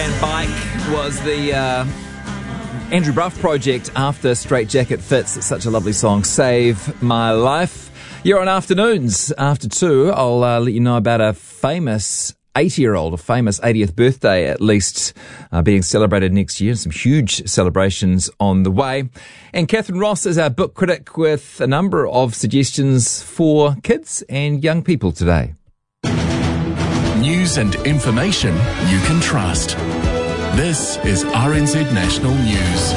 and Bike was the Andrew Brough project after Straight Jacket Fits. It's such a lovely song, Save My Life. You're on Afternoons. After 2, I'll let you know about a famous 80-year-old, a famous 80th birthday at least, being celebrated next year. Some huge celebrations on the way. And Catherine Ross is our book critic with a number of suggestions for kids and young people today. News and information you can trust. This is RNZ National News.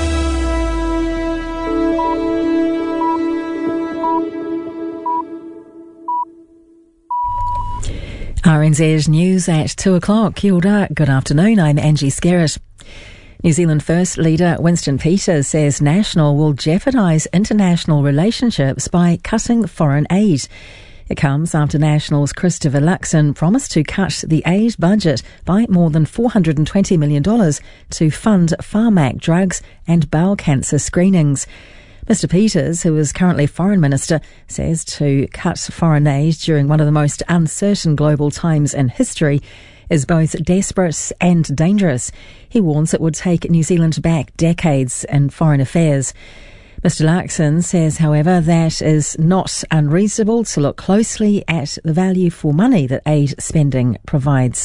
RNZ News at 2 o'clock. Kia ora, good afternoon, I'm Angie Skerritt. New Zealand First Leader Winston Peters says National will jeopardise international relationships by cutting foreign aid. It comes after National's Christopher Luxon promised to cut the aid budget by more than $420 million to fund Pharmac drugs and bowel cancer screenings. Mr Peters, who is currently Foreign Minister, says to cut foreign aid during one of the most uncertain global times in history is both desperate and dangerous. He warns it would take New Zealand back decades in foreign affairs. Mr Luxon says, however, that is not unreasonable to look closely at the value for money that aid spending provides.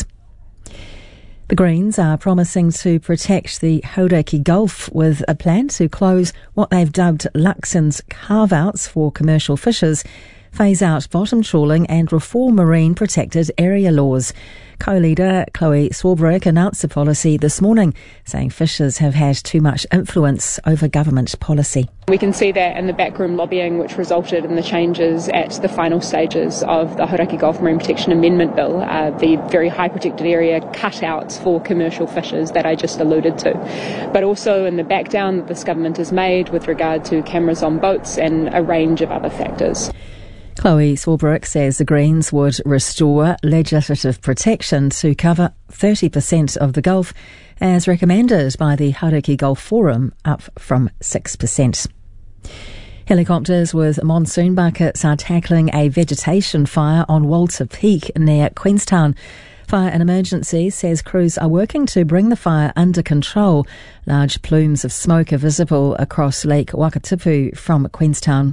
The Greens are promising to protect the Hauraki Gulf with a plan to close what they've dubbed Luxon's carve-outs for commercial fishers, phase out bottom trawling and reform marine protected area laws. Co-leader Chloe Swarbrick announced the policy this morning, saying fishers have had too much influence over government policy. We can see that in the backroom lobbying which resulted in the changes at the final stages of the Hauraki Gulf Marine Protection Amendment Bill, the very high protected area cutouts for commercial fishers that I just alluded to, but also in the back down that this government has made with regard to cameras on boats and a range of other factors. Chloe Swarbrick says the Greens would restore legislative protection to cover 30% of the Gulf, as recommended by the Hauraki Gulf Forum, up from 6%. Helicopters with monsoon buckets are tackling a vegetation fire on Walter Peak near Queenstown. Fire and Emergency says crews are working to bring the fire under control. Large plumes of smoke are visible across Lake Wakatipu from Queenstown.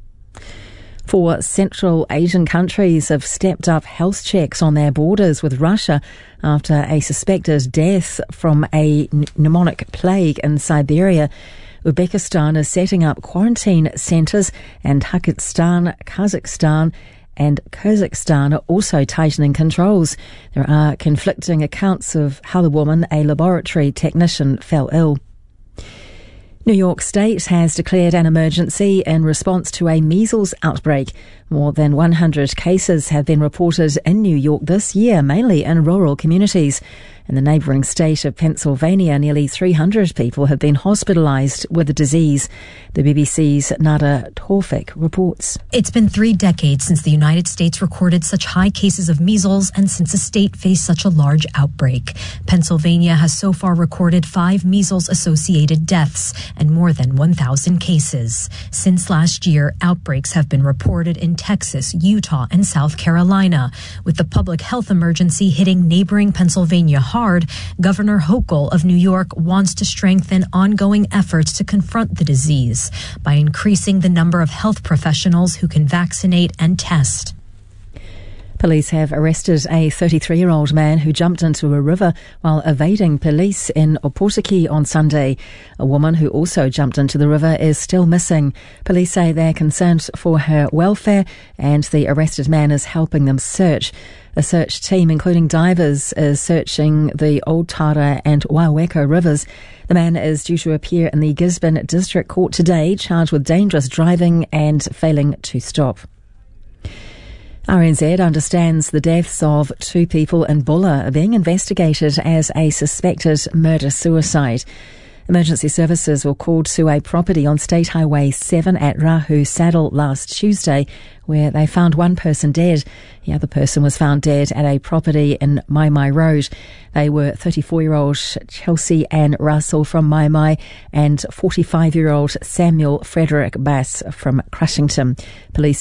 4 Central Asian countries have stepped up health checks on their borders with Russia after a suspected death from a pneumonic plague in Siberia. Uzbekistan is setting up quarantine centres, and Kazakhstan and Kyrgyzstan are also tightening controls. There are conflicting accounts of how the woman, a laboratory technician, fell ill. New York State has declared an emergency in response to a measles outbreak. More than 100 cases have been reported in New York this year, mainly in rural communities. In the neighbouring state of Pennsylvania, nearly 300 people have been hospitalised with the disease. The BBC's Nada Tawfik reports. It's been 3 decades since the United States recorded such high cases of measles and since the state faced such a large outbreak. Pennsylvania has so far recorded 5 measles-associated deaths and more than 1,000 cases. Since last year, outbreaks have been reported in Texas, Utah, and South Carolina. With the public health emergency hitting neighboring Pennsylvania hard, Governor Hochul of New York wants to strengthen ongoing efforts to confront the disease by increasing the number of health professionals who can vaccinate and test. Police have arrested a 33-year-old man who jumped into a river while evading police in Opotiki on Sunday. A woman who also jumped into the river is still missing. Police say they're concerned for her welfare and the arrested man is helping them search. A search team, including divers, is searching the Old Tara and Waiweka rivers. The man is due to appear in the Gisborne District Court today, charged with dangerous driving and failing to stop. RNZ understands the deaths of 2 people in Bulla are being investigated as a suspected murder-suicide. Emergency services were called to a property on State Highway 7 at Rahu Saddle last Tuesday, where they found one person dead. The other person was found dead at a property in Maimai Road. They were 34-year-old Chelsea Ann Russell from Maimai and 45-year-old Samuel Frederick Bass from Crushington. Police